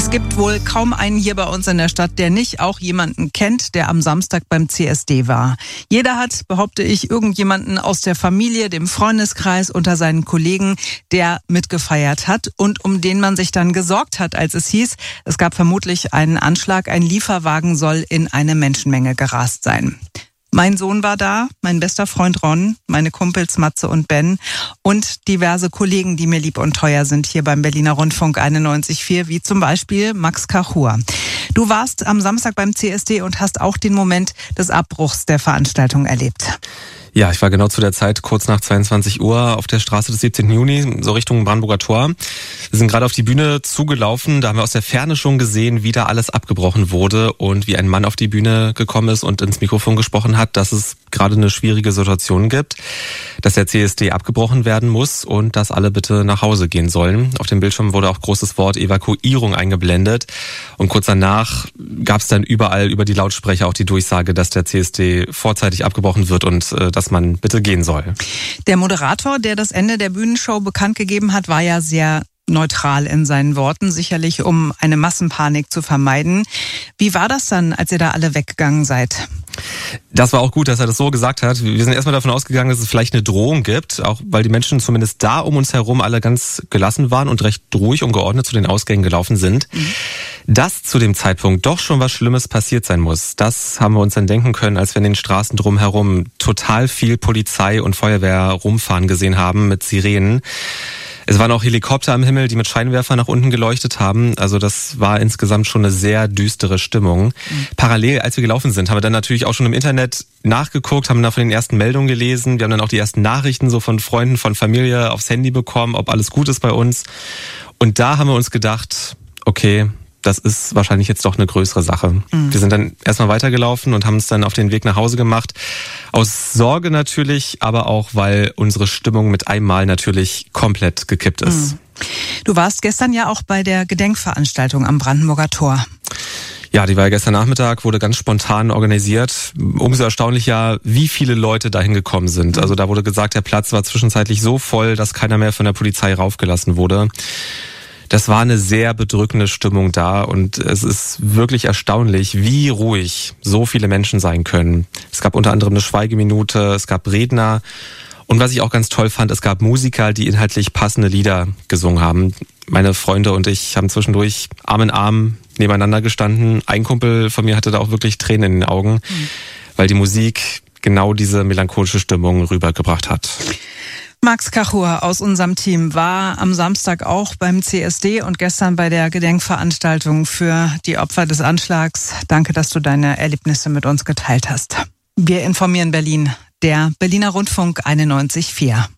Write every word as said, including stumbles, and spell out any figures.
Es gibt wohl kaum einen hier bei uns in der Stadt, der nicht auch jemanden kennt, der am Samstag beim C S D war. Jeder hat, behaupte ich, irgendjemanden aus der Familie, dem Freundeskreis, unter seinen Kollegen, der mitgefeiert hat und um den man sich dann gesorgt hat, als es hieß, es gab vermutlich einen Anschlag, ein Lieferwagen soll in eine Menschenmenge gerast sein. Mein Sohn war da, mein bester Freund Ron, meine Kumpels Matze und Ben und diverse Kollegen, die mir lieb und teuer sind hier beim Berliner Rundfunk einundneunzig Komma vier, wie zum Beispiel Max Kachur. Du warst am Samstag beim C S D und hast auch den Moment des Abbruchs der Veranstaltung erlebt. Ja, ich war genau zu der Zeit kurz nach zweiundzwanzig Uhr auf der Straße des siebzehnten Juni, so Richtung Brandenburger Tor. Wir sind gerade auf die Bühne zugelaufen, da haben wir aus der Ferne schon gesehen, wie da alles abgebrochen wurde und wie ein Mann auf die Bühne gekommen ist und ins Mikrofon gesprochen hat, dass es gerade eine schwierige Situation gibt, dass der C S D abgebrochen werden muss und dass alle bitte nach Hause gehen sollen. Auf dem Bildschirm wurde auch großes Wort Evakuierung eingeblendet und kurz danach gab es dann überall über die Lautsprecher auch die Durchsage, dass der C S D vorzeitig abgebrochen wird und äh, dass man bitte gehen soll. Der Moderator, der das Ende der Bühnenshow bekannt gegeben hat, war ja sehr neutral in seinen Worten, sicherlich um eine Massenpanik zu vermeiden. Wie war das dann, als ihr da alle weggegangen seid? Das war auch gut, dass er das so gesagt hat. Wir sind erstmal davon ausgegangen, dass es vielleicht eine Drohung gibt, auch weil die Menschen zumindest da um uns herum alle ganz gelassen waren und recht ruhig und geordnet zu den Ausgängen gelaufen sind. Mhm. Dass zu dem Zeitpunkt doch schon was Schlimmes passiert sein muss, das haben wir uns dann denken können, als wir in den Straßen drumherum total viel Polizei und Feuerwehr rumfahren gesehen haben mit Sirenen. Es waren auch Helikopter am Himmel, die mit Scheinwerfern nach unten geleuchtet haben. Also das war insgesamt schon eine sehr düstere Stimmung. Mhm. Parallel, als wir gelaufen sind, haben wir dann natürlich auch schon im Internet nachgeguckt, haben da von den ersten Meldungen gelesen. Wir haben dann auch die ersten Nachrichten so von Freunden, von Familie aufs Handy bekommen, ob alles gut ist bei uns. Und da haben wir uns gedacht, okay, das ist wahrscheinlich jetzt doch eine größere Sache. Mhm. Wir sind dann erstmal weitergelaufen und haben uns dann auf den Weg nach Hause gemacht. Aus Sorge natürlich, aber auch, weil unsere Stimmung mit einmal natürlich komplett gekippt ist. Mhm. Du warst gestern ja auch bei der Gedenkveranstaltung am Brandenburger Tor. Ja, die war ja gestern Nachmittag, wurde ganz spontan organisiert. Umso erstaunlicher, wie viele Leute dahin gekommen sind. Also da wurde gesagt, der Platz war zwischenzeitlich so voll, dass keiner mehr von der Polizei raufgelassen wurde. Das war eine sehr bedrückende Stimmung da und es ist wirklich erstaunlich, wie ruhig so viele Menschen sein können. Es gab unter anderem eine Schweigeminute, es gab Redner und was ich auch ganz toll fand, es gab Musiker, die inhaltlich passende Lieder gesungen haben. Meine Freunde und ich haben zwischendurch Arm in Arm nebeneinander gestanden. Ein Kumpel von mir hatte da auch wirklich Tränen in den Augen, mhm. weil die Musik genau diese melancholische Stimmung rübergebracht hat. Max Kachur aus unserem Team war am Samstag auch beim C S D und gestern bei der Gedenkveranstaltung für die Opfer des Anschlags. Danke, dass du deine Erlebnisse mit uns geteilt hast. Wir informieren Berlin, der Berliner Rundfunk einundneunzig Komma vier.